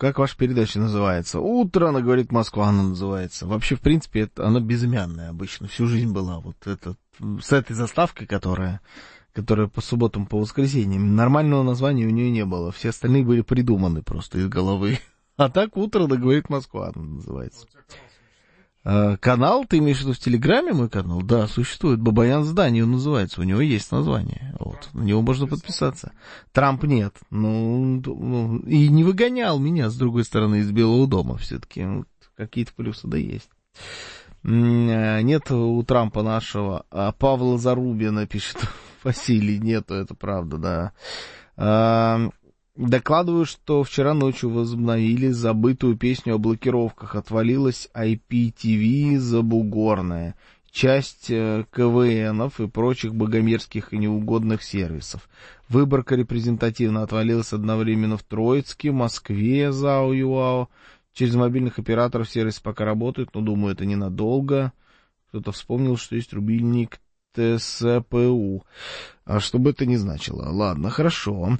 как ваша передача называется? «Утро», она говорит, «Москва», она называется. Вообще, в принципе, это, она безымянная обычно, всю жизнь была. Вот это, с этой заставкой, которая по субботам, по воскресеньям. Нормального названия у нее не было. Все остальные были придуманы просто из головы. А так «Утро», она говорит, «Москва», она называется. Канал, ты имеешь в виду в Телеграме мой канал? Да, существует. Бабаян Здание он называется. У него есть название. Вот. На него можно подписаться. Трамп нет. Ну, и не выгонял меня, с другой стороны, из Белого дома. Все-таки вот, какие-то плюсы да есть. Нет у Трампа нашего. А Павла Зарубина пишет Василий. Нету, это правда, да. Докладываю, что вчера ночью возобновили забытую песню о блокировках. Отвалилась IPTV забугорная. Часть КВНов и прочих богомерзких и неугодных сервисов. Выборка репрезентативно отвалилась одновременно в Троицке, Москве, ЗАО-ЮАО. Через мобильных операторов сервис пока работает, но, думаю, это ненадолго. Кто-то вспомнил, что есть рубильник ТСПУ. А что бы это ни значило. Ладно, хорошо.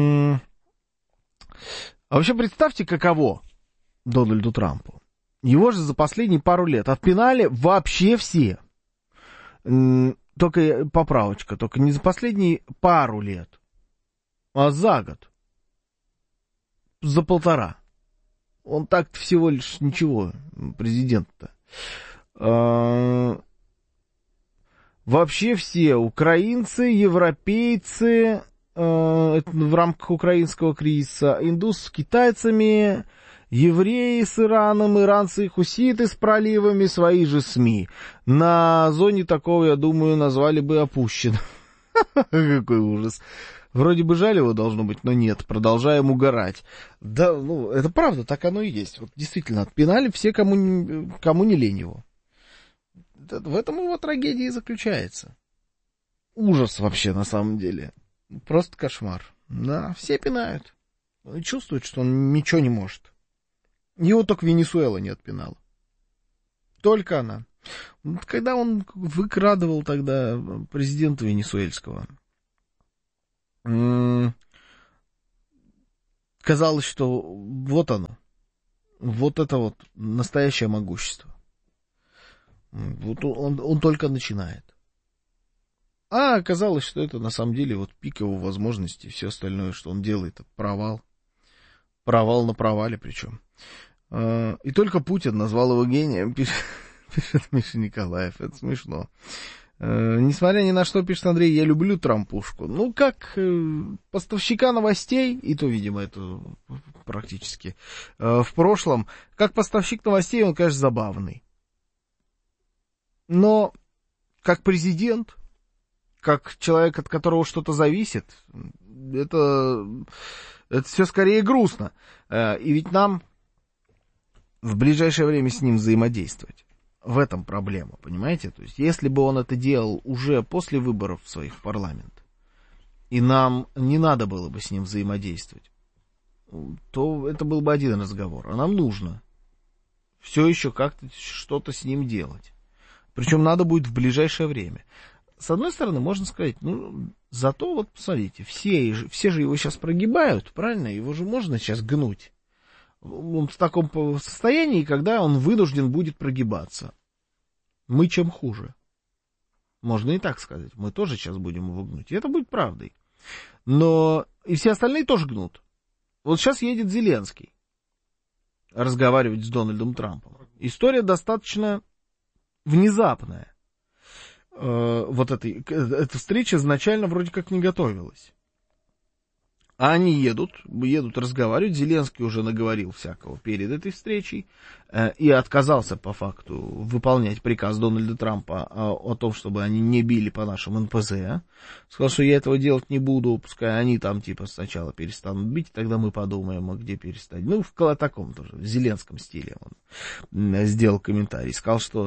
А вообще представьте, каково Дональду Трампу. Его же за последние пару лет отпинали вообще все. Только поправочка, только не за последние пару лет, а за год. За 1,5. Он так-то всего лишь ничего, президент-то. Вообще все, украинцы, европейцы, в рамках украинского кризиса, индусы с китайцами, евреи с Ираном, иранцы и хуситы с проливами, свои же СМИ. На зоне такого, я думаю, назвали бы опущенным. Какой ужас. Вроде бы жаль его должно быть, но нет, продолжаем угорать. Да, ну, это правда, так оно и есть. Вот действительно, отпинали все, кому не лень его. В этом его трагедия и заключается. Ужас вообще, на самом деле. Просто кошмар. Да, все пинают. Он чувствует, что он ничего не может. Его только Венесуэла не отпинала. Только она. Когда он выкрадывал тогда президента венесуэльского, казалось, что вот оно. Вот это вот настоящее могущество. Вот он только начинает. А оказалось, что это на самом деле вот пик его возможностей, все остальное, что он делает, это провал. Провал на провале причем. И только Путин назвал его гением, пишет Миша Николаев. Это смешно. Несмотря ни на что, пишет Андрей, я люблю Трампушку. Ну, как поставщика новостей, и то, видимо, это практически в прошлом, как поставщик новостей он, конечно, забавный. Но как президент, как человек, от которого что-то зависит, это все скорее грустно. И ведь нам в ближайшее время с ним взаимодействовать. В этом проблема, понимаете? То есть, если бы он это делал уже после выборов своих в парламент, и нам не надо было бы с ним взаимодействовать, то это был бы один разговор. А нам нужно все еще как-то что-то с ним делать. Причем надо будет в ближайшее время. С одной стороны, можно сказать, ну, зато вот, посмотрите, все же его сейчас прогибают, правильно? Его же можно сейчас гнуть. Он в таком состоянии, когда он вынужден будет прогибаться. Мы чем хуже. Можно и так сказать. Мы тоже сейчас будем его гнуть. И это будет правдой. Но и все остальные тоже гнут. Вот сейчас едет Зеленский разговаривать с Дональдом Трампом. История достаточно внезапная. Вот эта встреча изначально вроде как не готовилась. А они едут разговаривать. Зеленский уже наговорил всякого перед этой встречей и отказался по факту выполнять приказ Дональда Трампа о том, чтобы они не били по нашим НПЗ. Сказал, что я этого делать не буду, пускай они там типа сначала перестанут бить, тогда мы подумаем, а где перестать. Ну, в таком тоже, в зеленском стиле он сделал комментарий. Сказал, что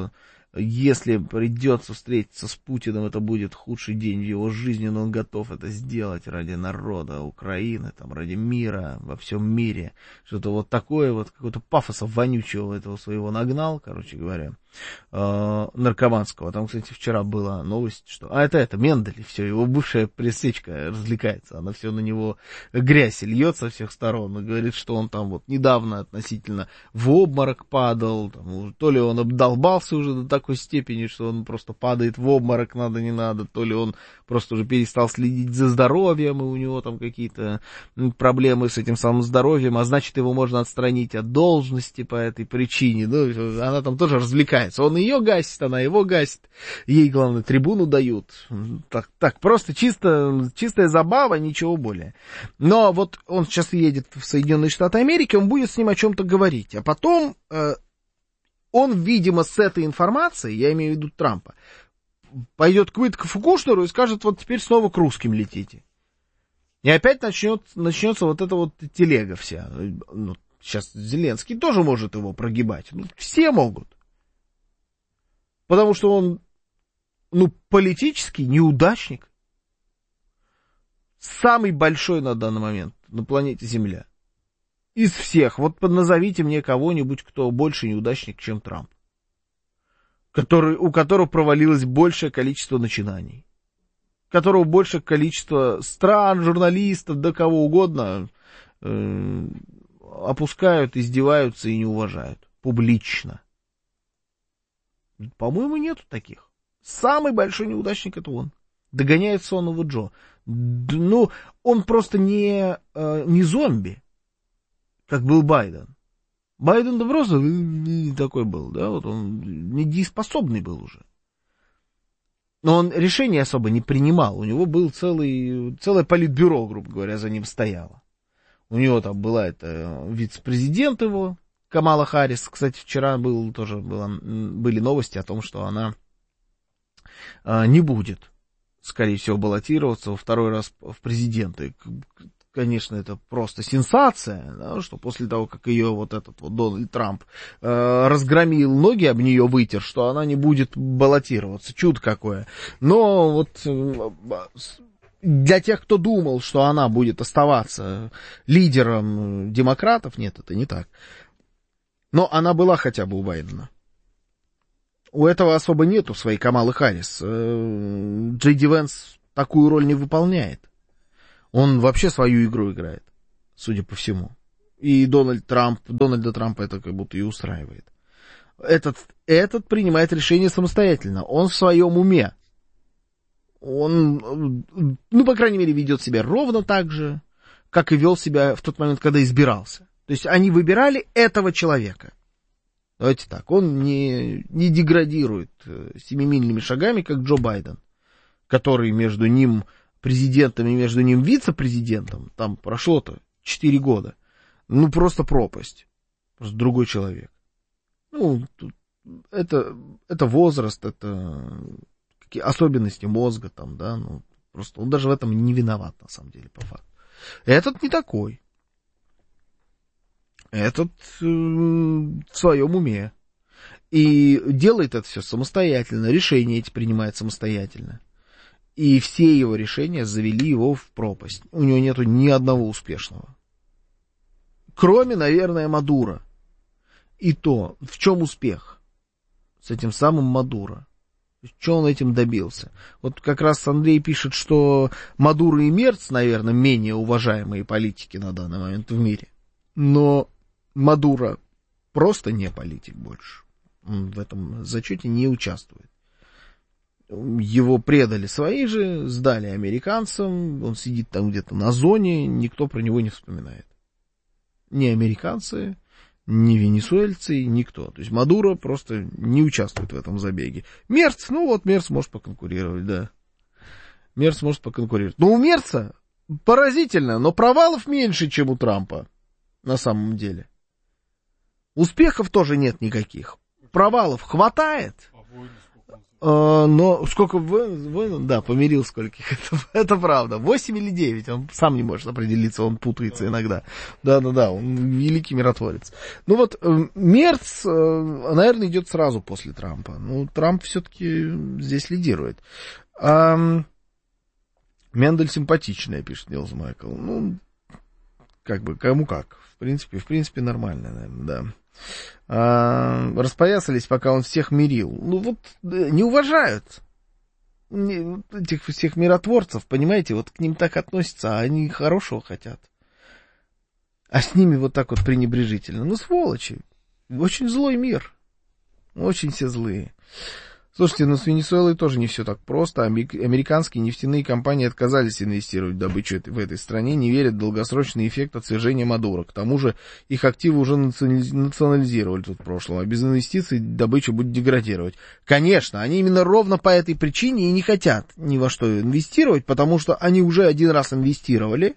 если придется встретиться с Путиным, это будет худший день в его жизни, но он готов это сделать ради народа Украины, там, ради мира во всем мире. Что-то вот такое, вот какого-то пафоса вонючего этого своего нагнал, короче говоря, наркоманского. Там, кстати, вчера была новость, что... это Мендель, все, его бывшая пресечка развлекается, она все на него грязь льет со всех сторон, и говорит, что он там вот недавно относительно в обморок падал, там, то ли он обдолбался уже до такой степени, что он просто падает в обморок, надо не надо, то ли он просто уже перестал следить за здоровьем, и у него там какие-то проблемы с этим самым здоровьем, а значит, его можно отстранить от должности по этой причине. Ну, она там тоже развлекается. Он ее гасит, она его гасит. Ей, главное, трибуну дают. Так просто чистая забава, ничего более. Но вот он сейчас едет в Соединенные Штаты Америки, он будет с ним о чем-то говорить, а потом... Он, видимо, с этой информацией, я имею в виду Трампа, пойдет к Уиткофу и Кушнеру и скажет, вот теперь снова к русским летите. И опять начнется вот эта вот телега вся. Ну, сейчас Зеленский тоже может его прогибать. Ну, все могут. Потому что он, политический неудачник. Самый большой на данный момент на планете Земля. Из всех. Вот назовите мне кого-нибудь, кто больше неудачник, чем Трамп. У которого провалилось большее количество начинаний. У которого большее количество стран, журналистов, да кого угодно опускают, издеваются и не уважают. Публично. По-моему, нету таких. Самый большой неудачник — это он. Догоняет сонного Джо. Ну, он просто не зомби, как был Байден. Байден-то просто не такой был, да, вот он недееспособный был уже. Но он решения особо не принимал. У него был целое политбюро, грубо говоря, за ним стояло. У него там была вице-президент его, Камала Харрис. Кстати, вчера были новости о том, что она не будет, скорее всего, баллотироваться во второй раз в президенты. Конечно, это просто сенсация, да, что после того, как ее вот этот вот Дональд Трамп разгромил, ноги об нее вытер, что она не будет баллотироваться. Чудо какое. Но вот для тех, кто думал, что она будет оставаться лидером демократов, нет, это не так. Но она была хотя бы у Байдена. У этого особо нету своей Камалы Харрис. Джей Ди Венс такую роль не выполняет. Он вообще свою игру играет, судя по всему. И Дональда Трампа это как будто и устраивает. Этот принимает решение самостоятельно. Он в своем уме. Он, по крайней мере, ведет себя ровно так же, как и вел себя в тот момент, когда избирался. То есть они выбирали этого человека. Давайте так, он не деградирует семимильными шагами, как Джо Байден, который между ним президентом и между ним вице-президентом, там прошло-то 4 года. Просто пропасть. Просто другой человек. Это возраст, это какие особенности мозга там, да, просто он даже в этом не виноват, на самом деле, по факту. Этот не такой. Этот в своем уме. И делает это все самостоятельно, решения эти принимает самостоятельно. И все его решения завели его в пропасть. У него нету ни одного успешного. Кроме, наверное, Мадуро. И то, в чем успех? С этим самым Мадуро. Что он этим добился? Вот как раз Андрей пишет, что Мадуро и Мерц, наверное, менее уважаемые политики на данный момент в мире. Но Мадуро просто не политик больше. Он в этом зачете не участвует. Его предали свои же, сдали американцам, он сидит там где-то на зоне, никто про него не вспоминает. Ни американцы, ни венесуэльцы, никто. То есть Мадуро просто не участвует в этом забеге. Мерц, Мерц может поконкурировать, да. Мерц может поконкурировать. Но у Мерца поразительно, но провалов меньше, чем у Трампа, на самом деле. Успехов тоже нет никаких. Провалов хватает. Но сколько воинов, да, помирил скольких, это правда. 8 или 9, он сам не может определиться, он путается иногда. Да, он великий миротворец. Ну вот, Мерц, наверное, идет сразу после Трампа. Ну, Трамп все-таки здесь лидирует. Мендель симпатичная, пишет Нилс Майкл. Ну, как бы, кому как. В принципе, нормально, наверное, да. Распоясались, пока он всех мирил. Ну вот, не уважают этих всех миротворцев, понимаете, вот к ним так относятся, а они хорошего хотят. А с ними вот так вот пренебрежительно. Ну, сволочи. Очень злой мир. Очень все злые. Слушайте, ну с Венесуэлой тоже не все так просто. Американские нефтяные компании отказались инвестировать в добычу в этой стране, не верят в долгосрочный эффект от свержения Мадуро. К тому же их активы уже национализировали тут в прошлом, а без инвестиций добыча будет деградировать. Конечно, они именно ровно по этой причине и не хотят ни во что инвестировать, потому что они уже один раз инвестировали,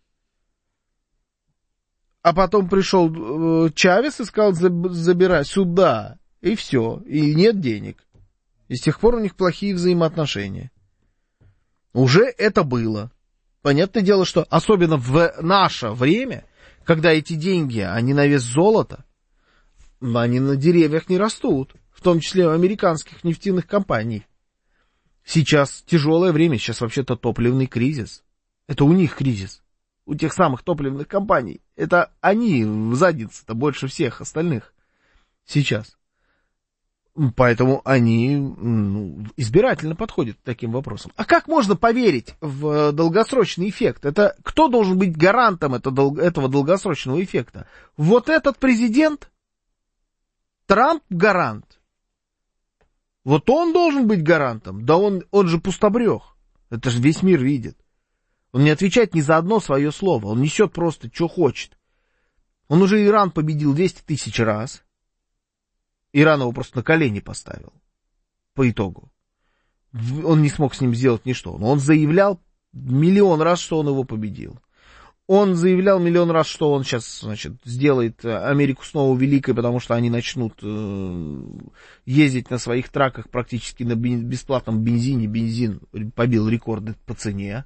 а потом пришел Чавес и сказал: забирай сюда, и все, и нет денег. И с тех пор у них плохие взаимоотношения. Уже это было. Понятное дело, что особенно в наше время, когда эти деньги, они на вес золота, они на деревьях не растут, в том числе у американских нефтяных компаний. Сейчас тяжелое время, сейчас вообще-то топливный кризис. Это у них кризис, у тех самых топливных компаний. Это они в заднице-то больше всех остальных сейчас. Поэтому они избирательно подходят к таким вопросам. А как можно поверить в долгосрочный эффект? Это кто должен быть гарантом этого долгосрочного эффекта? Вот этот президент? Трамп гарант? Вот он должен быть гарантом? Да он же пустобрех. Это же весь мир видит. Он не отвечает ни за одно свое слово. Он несет просто, что хочет. Он уже Иран победил 200 тысяч раз. Иран его просто на колени поставил. По итогу. Он не смог с ним сделать ничто. Но он заявлял миллион раз, что он его победил. Он заявлял миллион раз, что он сейчас, значит, сделает Америку снова великой, потому что они начнут ездить на своих траках практически на бесплатном бензине. Бензин побил рекорды по цене.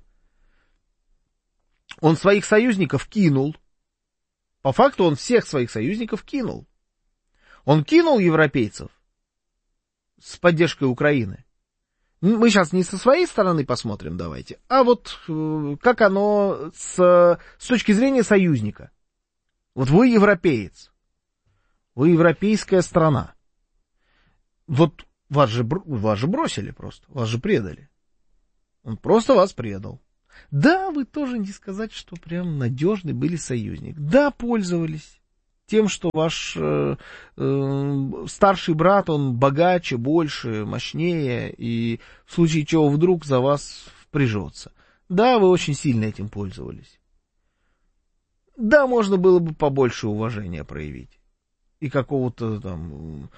Он своих союзников кинул. По факту он всех своих союзников кинул. Он кинул европейцев с поддержкой Украины. Мы сейчас не со своей стороны посмотрим, давайте, а вот как оно с точки зрения союзника. Вот вы европеец, вы европейская страна. Вот вас же бросили просто, вас же предали. Он просто вас предал. Да, вы тоже не сказать, что прям надежный были союзник. Да, пользовались тем, что ваш старший брат, он богаче, больше, мощнее, и в случае чего вдруг за вас впряжется. Да, вы очень сильно этим пользовались. Да, можно было бы побольше уважения проявить. И какого-то там,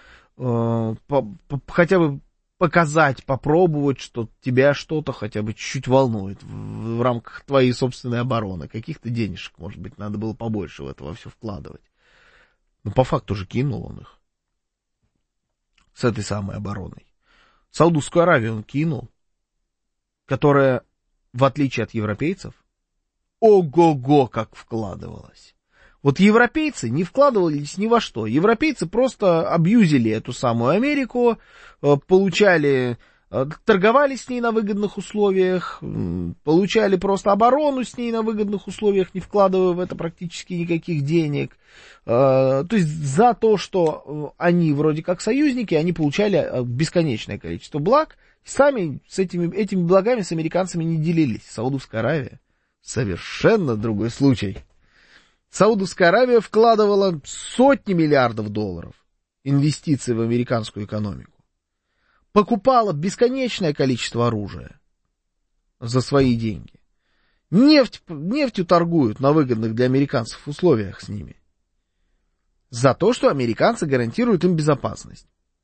хотя бы показать, попробовать, что тебя что-то хотя бы чуть-чуть волнует в рамках твоей собственной обороны. Каких-то денежек, может быть, надо было побольше в это во все вкладывать. Но по факту же кинул он их. С этой самой обороной. Саудовскую Аравию он кинул, которая, в отличие от европейцев, ого-го как вкладывалась. Вот европейцы не вкладывались ни во что. Европейцы просто абьюзили эту самую Америку, получали, торговали с ней на выгодных условиях, получали просто оборону с ней на выгодных условиях, не вкладывая в это практически никаких денег. То есть за то, что они вроде как союзники, они получали бесконечное количество благ, сами с этими благами с американцами не делились. Саудовская Аравия совершенно другой случай. Саудовская Аравия вкладывала сотни миллиардов долларов инвестиций в американскую экономику. Покупала бесконечное количество оружия за свои деньги. Нефтью торгуют на выгодных для американцев условиях с ними. За то, что американцы гарантируют им безопасность.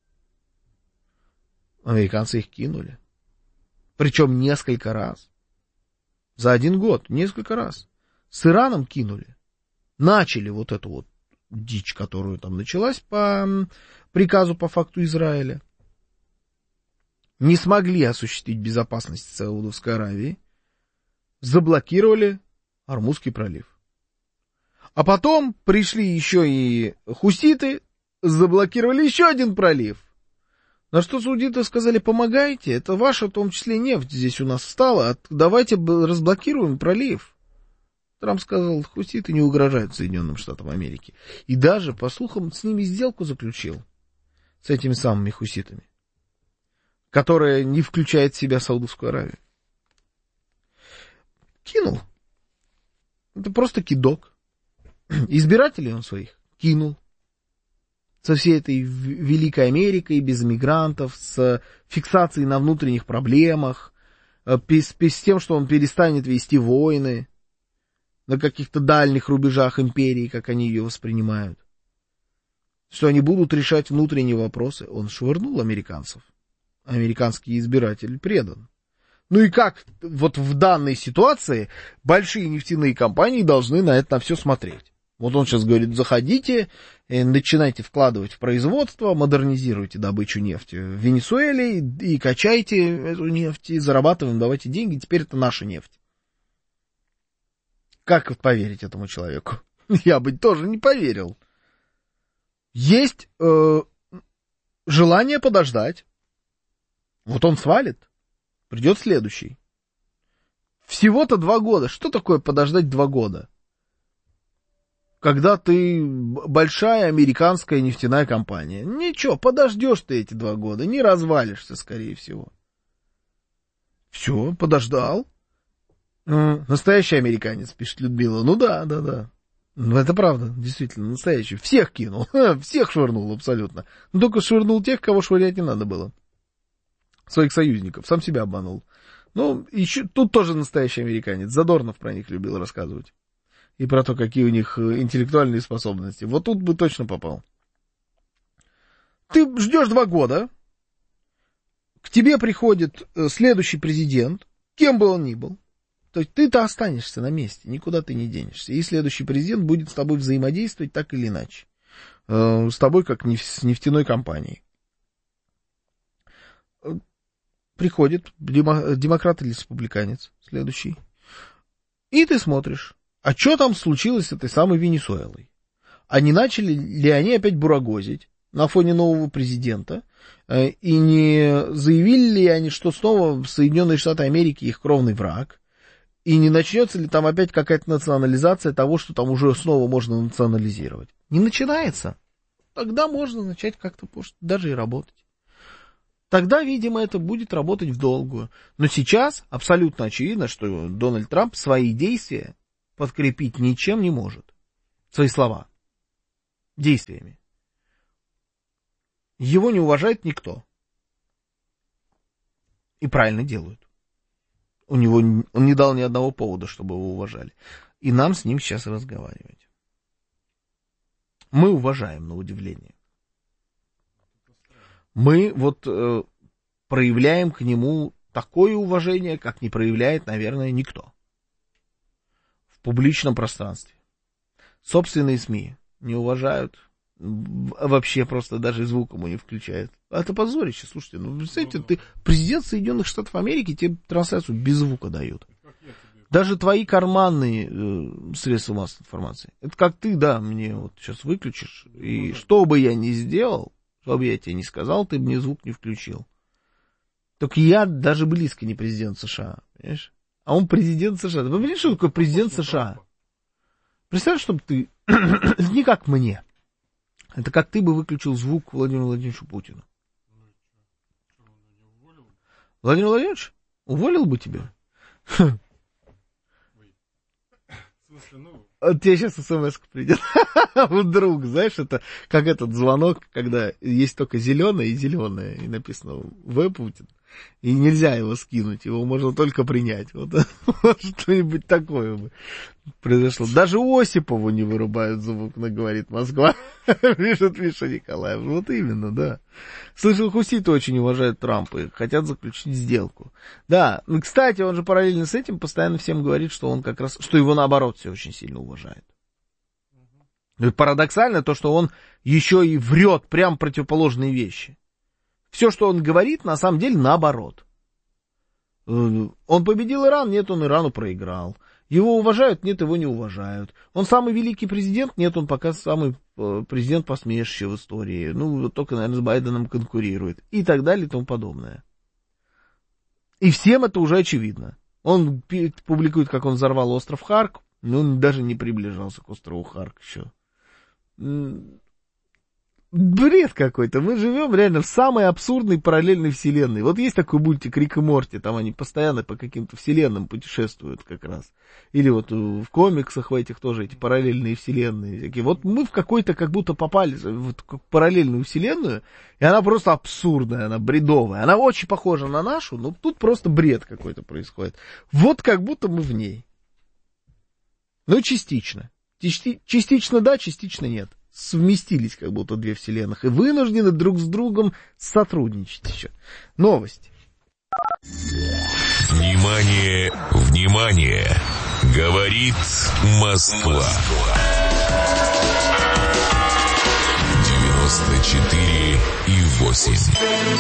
Американцы их кинули. Причем несколько раз. За один год несколько раз. С Ираном кинули. Начали вот эту вот дичь, которую там началась по приказу по факту Израиля. не смогли осуществить безопасность Саудовской Аравии, заблокировали Ормузский пролив. А потом пришли еще и хуситы, заблокировали еще один пролив. На что саудиты сказали: помогайте, это ваша, в том числе, нефть здесь у нас встала, давайте разблокируем пролив. Трамп сказал: хуситы не угрожают Соединенным Штатам Америки. И даже, по слухам, с ними сделку заключил, с этими самыми хуситами, которая не включает в себя Саудовскую Аравию. Кинул. Это просто кидок. Избирателей он своих кинул. Со всей этой великой Америкой, без иммигрантов, с фиксацией на внутренних проблемах, с тем, что он перестанет вести войны на каких-то дальних рубежах империи, как они ее воспринимают. Что они будут решать внутренние вопросы. Он швырнул американцев. Американский избиратель предан. Ну и как вот в данной ситуации большие нефтяные компании должны на это на все смотреть? Вот он сейчас говорит: заходите, начинайте вкладывать в производство, модернизируйте добычу нефти в Венесуэле и качайте эту нефть, и зарабатываем, давайте деньги, теперь это наша нефть. Как вот поверить этому человеку? Я бы тоже не поверил. Есть желание подождать. Вот он свалит, придет следующий. Всего-то 2 года. Что такое подождать 2 года? Когда ты большая американская нефтяная компания. Ничего, подождешь ты эти 2 года, не развалишься, скорее всего. Все, подождал. Настоящий американец, пишет Людмила. Ну да. Ну, это правда, действительно, настоящий. Всех кинул, всех швырнул абсолютно. Но только швырнул тех, кого швырять не надо было. Своих союзников, сам себя обманул. Ну, еще тут тоже настоящий американец. Задорнов про них любил рассказывать. И про то, какие у них интеллектуальные способности. Вот тут бы точно попал. Ты ждешь 2 года. К тебе приходит следующий президент, кем бы он ни был. То есть ты-то останешься на месте, никуда ты не денешься. И следующий президент будет с тобой взаимодействовать так или иначе. С тобой, как с нефтяной компанией. Приходит демократ или республиканец следующий. И ты смотришь, а что там случилось с этой самой Венесуэлой? А не начали ли они опять бурагозить на фоне нового президента? И не заявили ли они, что снова Соединенные Штаты Америки их кровный враг? И не начнется ли там опять какая-то национализация того, что там уже снова можно национализировать? Не начинается. Тогда можно начать как-то даже и работать. Тогда, видимо, это будет работать в долгую. Но сейчас абсолютно очевидно, что Дональд Трамп свои действия подкрепить ничем не может. Свои слова. Действиями. Его не уважает никто. И правильно делают. Он не дал ни одного повода, чтобы его уважали. И нам с ним сейчас разговаривать. Мы уважаем, на удивление. Мы вот проявляем к нему такое уважение, как не проявляет, наверное, никто. В публичном пространстве. Собственные СМИ не уважают. Вообще просто даже звук ему не включают. Это позорище, слушайте. Ну, представляете, ты президент Соединенных Штатов Америки, тебе трансляцию без звука дают. Даже твои карманные средства массовой информации. Это как ты, да, мне вот сейчас выключишь. И что бы я ни сделал, что бы я тебе не сказал, ты мне звук не включил. Только я даже близко не президент США, понимаешь? А он президент США. Вы понимаете, что такое президент США? Представь, чтобы ты... не как мне. Это как ты бы выключил звук Владимиру Владимировичу Путину. Владимир Владимирович? Уволил бы тебя? Тебе сейчас смс-ка придет. Вдруг, знаешь, это как этот звонок, когда есть только зеленое и зеленое, и написано «В. Путин». И нельзя его скинуть, его можно только принять. Вот что-нибудь такое бы произошло. Даже Осипову не вырубают звук, говорит Москва. Пишет Миша Николаев. Вот именно, да. Слышал, хуситы очень уважают Трампа и хотят заключить сделку. Да, кстати, он же параллельно с этим постоянно всем говорит, что он как раз, что его наоборот все очень сильно уважает. И парадоксально то, что он еще и врет прям противоположные вещи. Все, что он говорит, на самом деле наоборот. Он победил Иран? Нет, он Ирану проиграл. Его уважают? Нет, его не уважают. Он самый великий президент? Нет, он пока самый президент посмешище в истории. Ну, только, наверное, с Байденом конкурирует. И так далее, и тому подобное. И всем это уже очевидно. Он публикует, как он взорвал остров Харк, но он даже не приближался к острову Харк еще. Бред какой-то. Мы живем реально в самой абсурдной параллельной вселенной. Вот есть такой мультик Рик и Морти, там они постоянно по каким-то вселенным путешествуют как раз. Или вот в комиксах в этих тоже эти параллельные вселенные всякие. Вот мы в какой-то как будто попали в параллельную вселенную, и она просто абсурдная, она бредовая. Она очень похожа на нашу, но тут просто бред какой-то происходит. Вот как будто мы в ней. Ну, частично. Частично да, частично нет. Совместились как будто две вселенных и вынуждены друг с другом сотрудничать еще. Новости. Внимание, внимание! Говорит Москва. 94,8.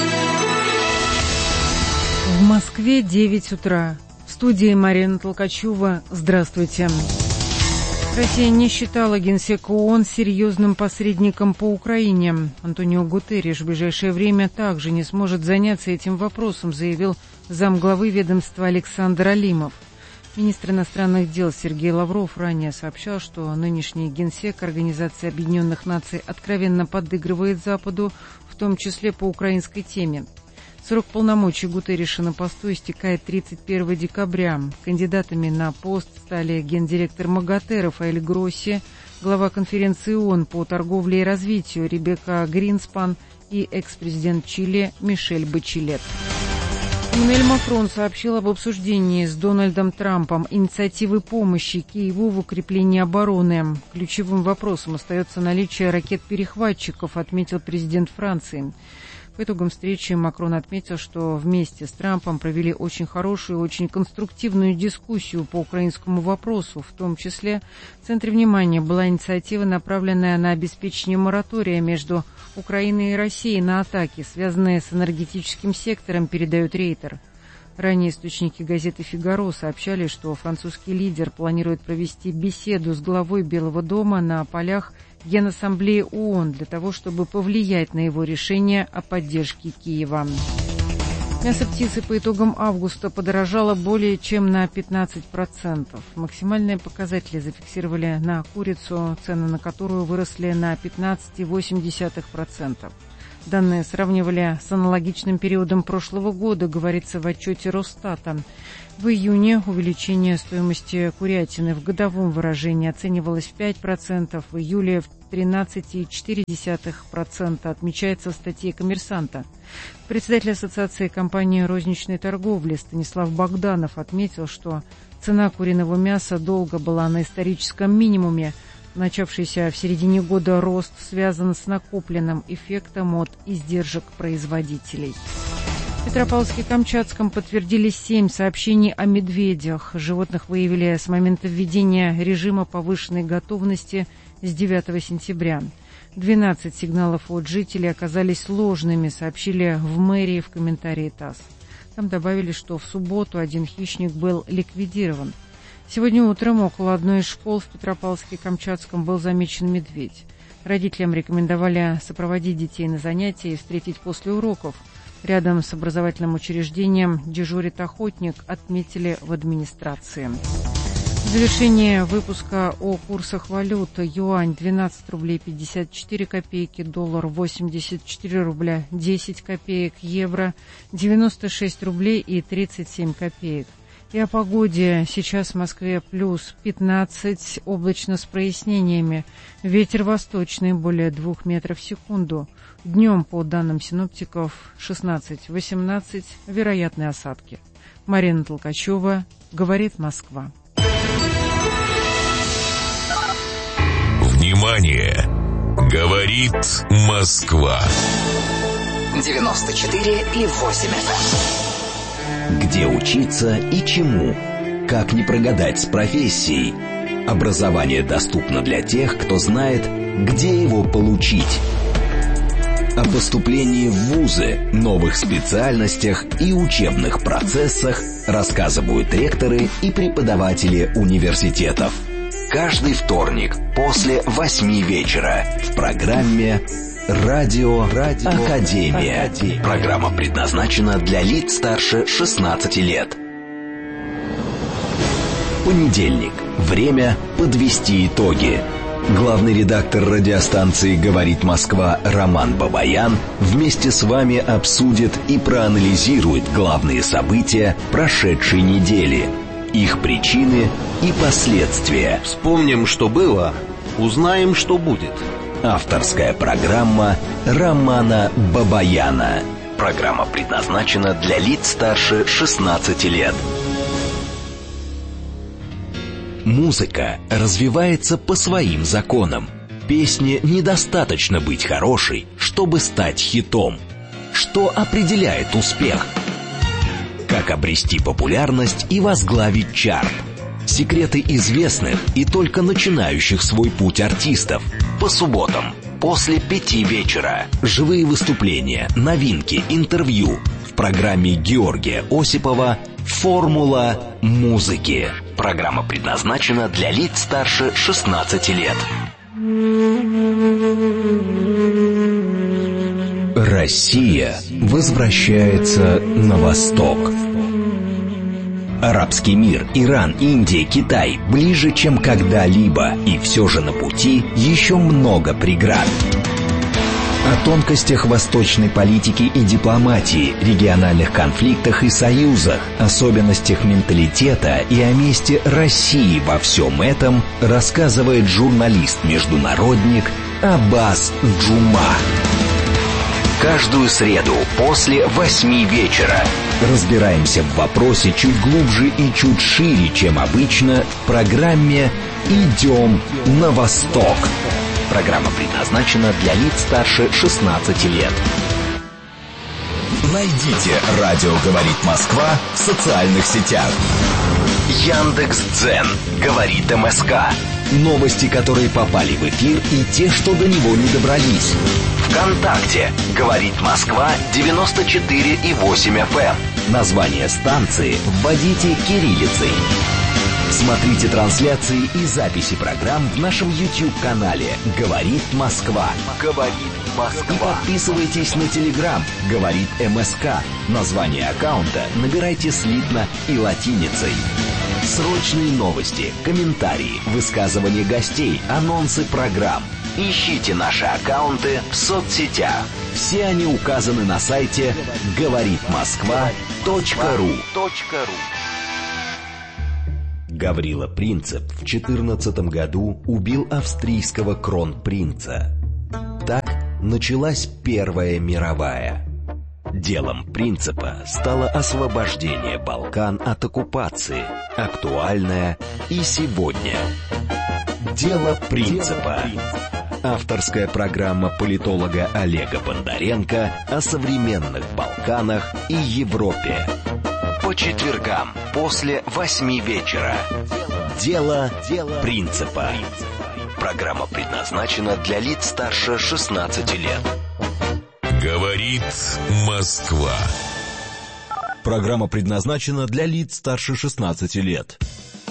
В Москве 9 утра. В студии Марина Толкачева. Здравствуйте. Россия не считала генсека ООН серьезным посредником по Украине. Антонио Гутерриш в ближайшее время также не сможет заняться этим вопросом, заявил замглавы ведомства Александр Алимов. Министр иностранных дел Сергей Лавров ранее сообщал, что нынешний генсек Организации Объединенных Наций откровенно подыгрывает Западу, в том числе по украинской теме. Срок полномочий Гутерриша на посту истекает 31 декабря. Кандидатами на пост стали гендиректор МАГАТЭ Рафаэль Гросси, глава конференции ООН по торговле и развитию Ребекка Гринспан и экс-президент Чили Мишель Бачелет. Эммануэль Макрон сообщил об обсуждении с Дональдом Трампом инициативы помощи Киеву в укреплении обороны. Ключевым вопросом остается наличие ракет-перехватчиков, отметил президент Франции. По итогам встречи Макрон отметил, что вместе с Трампом провели очень хорошую и очень конструктивную дискуссию по украинскому вопросу. В том числе в центре внимания была инициатива, направленная на обеспечение моратория между Украиной и Россией на атаки, связанные с энергетическим сектором, передает Рейтер. Ранее источники газеты «Фигаро» сообщали, что французский лидер планирует провести беседу с главой Белого дома на полях Генассамблеи ООН для того, чтобы повлиять на его решение о поддержке Киева. Мясо птицы по итогам августа подорожало более чем на 15%. Максимальные показатели зафиксировали на курицу, цены на которую выросли на 15,8%. Данные сравнивали с аналогичным периодом прошлого года, говорится в отчете Росстата. В июне увеличение стоимости курятины в годовом выражении оценивалось в 5%, в июле в 13,4%, отмечается в статье «Коммерсанта». Председатель Ассоциации компании розничной торговли Станислав Богданов отметил, что цена куриного мяса долго была на историческом минимуме. Начавшийся в середине года рост связан с накопленным эффектом от издержек производителей. В Петропавловске-Камчатском подтвердились 7 сообщений о медведях. Животных выявили с момента введения режима повышенной готовности с 9 сентября. 12 сигналов от жителей оказались ложными, сообщили в мэрии в комментарии ТАСС. Там добавили, что в субботу один хищник был ликвидирован. Сегодня утром около одной из школ в Петропавловске-Камчатском был замечен медведь. Родителям рекомендовали сопроводить детей на занятия и встретить после уроков. Рядом с образовательным учреждением дежурит охотник, отметили в администрации. В завершение выпуска о курсах валют. Юань 12 рублей 54 копейки, доллар 84 рубля 10 копеек, евро 96 рублей и 37 копеек. И о погоде. Сейчас в Москве плюс 15, облачно с прояснениями. Ветер восточный, более 2 метров в секунду. Днем, по данным синоптиков, 16-18, вероятны осадки. Марина Толкачева, говорит Москва. Внимание! Говорит Москва. 94,8 FM. Где учиться и чему? Как не прогадать с профессией? Образование доступно для тех, кто знает, где его получить. О поступлении в вузы, новых специальностях и учебных процессах рассказывают ректоры и преподаватели университетов. Каждый вторник после 8 вечера в программе «Радио Академия». Программа предназначена для лиц старше 16 лет. Понедельник. Время подвести итоги. Главный редактор радиостанции «Говорит Москва» Роман Бабаян вместе с вами обсудит и проанализирует главные события прошедшей недели, их причины и последствия. Вспомним, что было, узнаем, что будет. Авторская программа Романа Бабаяна. Программа предназначена для лиц старше 16 лет. Музыка развивается по своим законам. Песне недостаточно быть хорошей, чтобы стать хитом. Что определяет успех? Как обрести популярность и возглавить чарт? Секреты известных и только начинающих свой путь артистов. По субботам после 5 вечера. Живые выступления, новинки, интервью. В программе Георгия Осипова «Формула музыки». Программа предназначена для лиц старше 16 лет. Россия возвращается на восток. Арабский мир, Иран, Индия, Китай ближе, чем когда-либо. И все же на пути еще много преград. О тонкостях восточной политики и дипломатии, региональных конфликтах и союзах, особенностях менталитета и о месте России во всем этом рассказывает журналист-международник Аббас Джума. Каждую среду после 8 вечера разбираемся в вопросе чуть глубже и чуть шире, чем обычно, в программе «Идем на восток». Программа предназначена для лиц старше 16 лет. Найдите «Радио говорит Москва» в социальных сетях. Яндекс.Дзен говорит МСК. Новости, которые попали в эфир, и те, что до него не добрались. ВКонтакте говорит Москва 94,8 FM. Название станции вводите кириллицей. Смотрите трансляции и записи программ в нашем YouTube-канале «Говорит Москва». «Говорит Москва». И подписывайтесь на Telegram «Говорит МСК». Название аккаунта набирайте слитно и латиницей. Срочные новости, комментарии, высказывания гостей, анонсы программ. Ищите наши аккаунты в соцсетях. Все они указаны на сайте говоритмосква.ру. Гаврила Принцип в 14 году убил австрийского кронпринца. Так началась Первая мировая. Делом Принципа стало освобождение Балкан от оккупации, актуальное и сегодня. Дело Принципа. Авторская программа политолога Олега Бондаренко о современных Балканах и Европе. По четвергам после 8 вечера. Дело Принципа. Программа предназначена для лиц старше 16 лет. Говорит Москва. Программа предназначена для лиц старше 16 лет.